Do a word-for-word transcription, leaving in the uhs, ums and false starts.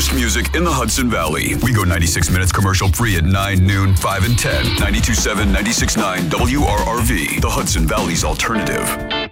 most music in the Hudson Valley. We go ninety-six minutes commercial free at nine, noon, five, and ten. ninety-two point seven, ninety-six point nine W R R V, the Hudson Valley's alternative.